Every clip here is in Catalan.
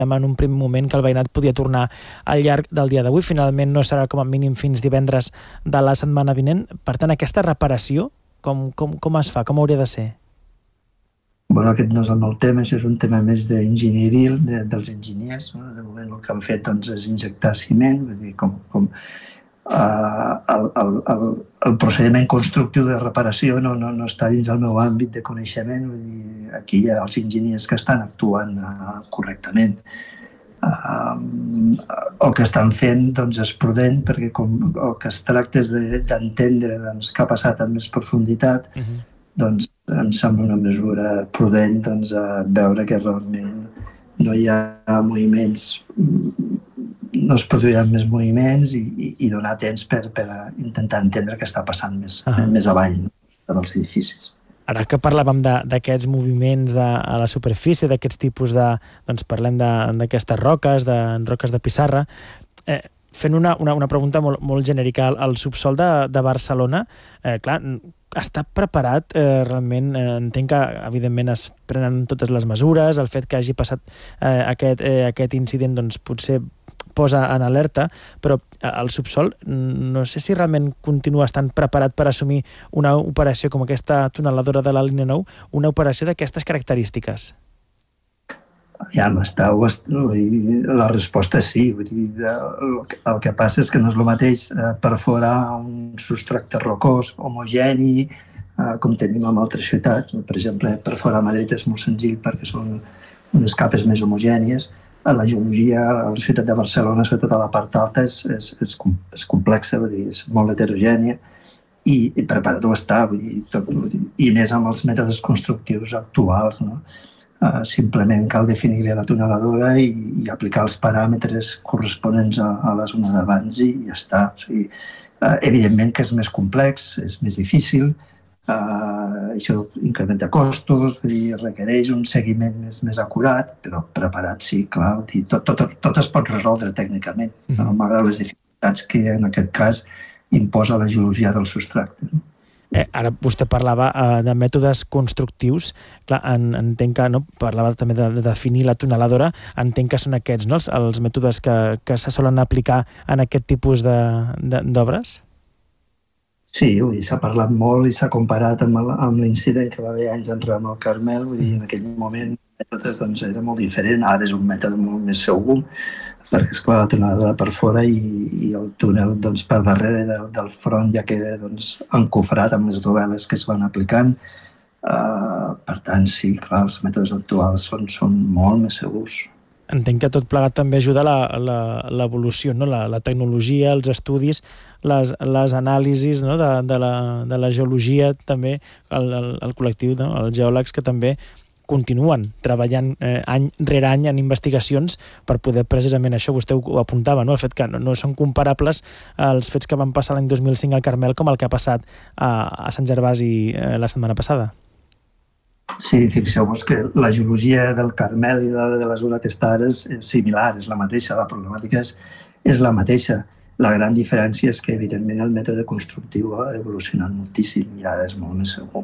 en un primer moment que el veïnat podia tornar al llarg del dia d'avui. Finalment no serà com a mínim fins divendres de la setmana vinent. Per tant, aquesta reparació, com es fa? Com hauria de ser? Bueno, aquest no és el meu tema, això és un tema més d'enginyeria, dels enginyers. No? De moment el que han fet doncs, és injectar ciment, vull dir, el procediment constructiu de reparació no està dins del meu àmbit de coneixement, vull dir, aquí hi ha els enginyers que estan actuant correctament. El que estan fent doncs, és prudent, perquè el que es tracta és d'entendre doncs, què ha passat amb més profunditat, doncs em sembla una mesura prudent doncs, a veure que realment no hi ha moviments, no es produiran més moviments i donar temps per intentar entendre què està passant més avall dels edificis. Ara que parlàvem d'aquests moviments a la superfície, d'aquests tipus de... doncs parlem d'aquestes roques, roques de pissarra. Fent una pregunta molt genèrica, el subsol de Barcelona, clar, està preparat realment? Entenc que evidentment es prenen totes les mesures, el fet que hagi passat aquest incident doncs potser posa en alerta, però el subsol no sé si realment continua estant preparat per assumir una operació com aquesta tuneladora de la línia 9, una operació d'aquestes característiques. Ja m'està, la resposta és sí. Vull dir, el que passa és que no és el mateix perforar un substrat rocós homogeni com tenim en altres ciutats. Per exemple, perforar a Madrid és molt senzill perquè són unes capes més homogènies. La geologia a la ciutat de Barcelona, sobretot a la part alta, és complexa, vull dir, és molt heterogènia i preparat ho està, i més amb els mètodes constructius actuals, no? Simplement cal definir bé la tuneladora i aplicar els paràmetres corresponents a la zona d'abans i ja està. O sigui, evidentment que és més complex, és més difícil, això incrementa costos, requereix un seguiment més acurat, però preparat sí, clar, tot es pot resoldre tècnicament, malgrat les dificultats que en aquest cas imposa la geologia del substrat. Ara vostè parlava de mètodes constructius. Clar, entenc que parlava també de definir la tuneladora. Entenc que són aquests, no?, els mètodes que se solen aplicar en aquest tipus d'obres? Sí, s'ha parlat molt i s'ha comparat amb l'incident que va haver anys enrere amb el Carmel. Vull dir, en aquell moment el mètode era molt diferent, ara és un mètode molt més segur, perquè esclar, la tuneladora per fora i el túnel per darrere del front ja queda encofrat amb les doveles que es van aplicant. Per tant, sí, clar, els mètodes actuals són molt més segurs. Entenc que tot plegat també ajuda l'evolució, no? La tecnologia, els estudis, les anàlisis, no?, de la geologia, també el col·lectiu, no?, els geòlegs que també continuen treballant any rere any en investigacions per poder precisament això, vostè ho apuntava, no?, el fet que no són comparables els fets que van passar l'any 2005 al Carmel com el que ha passat a Sant Gervasi la setmana passada. Sí, fixeu-vos que la geologia del Carmel i de la zona que està ara és similar, és la mateixa, la problemàtica és la mateixa. La gran diferència és que, evidentment, el mètode constructiu ha evolucionat moltíssim i ara és molt més segur.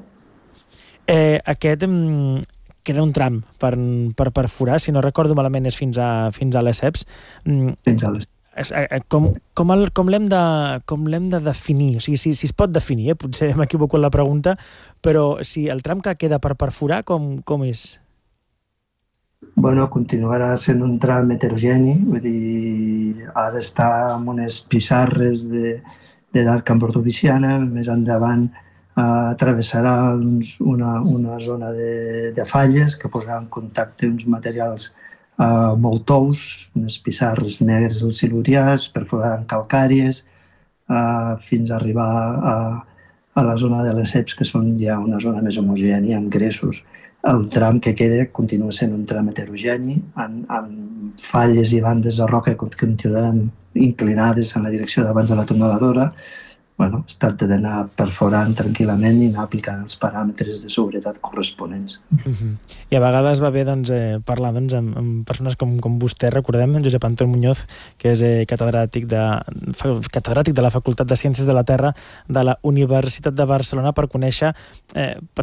Queda un tram per perforar, si no recordo malament és fins a Lesseps. Fins a Lesseps. Com l'hem de definir? O sigui, si es pot definir, potser m'equivoco en la pregunta, però si el tram que queda per perforar, com és? Bueno, continuarà sent un tram heterogeni, vull dir, ara està amb unes pissarres d'edat cambordoviciana, més endavant travessarà una zona de falles que posarà en contacte uns materials molt tous, unes pissarres negres als silurians, perforaran calcàries, fins a arribar a la zona de Lesseps, que són ja una zona més homogènia, amb gresos. El tram que queda continua sent un tram heterogeni, amb falles i bandes de roca que continuaran inclinades en la direcció d'abans de la tuneladora. Bueno, es tracta d'anar perforant tranquil·lament i anar aplicant els paràmetres de seguretat corresponents. I a vegades va bé parlar amb persones com vostè. Recordem Josep Antón Muñoz, que és catedràtic de la Facultat de Ciències de la Terra de la Universitat de Barcelona, per conèixer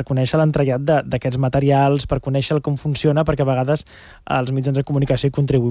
l'entrellat d'aquests materials, per conèixer com funciona, perquè a vegades els mitjans de comunicació hi contribuïm